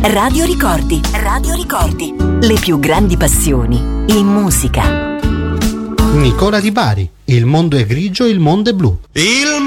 Radio Ricordi. Radio Ricordi. Le più grandi passioni in musica. Nicola Di Bari. Il mondo è grigio, il mondo è blu.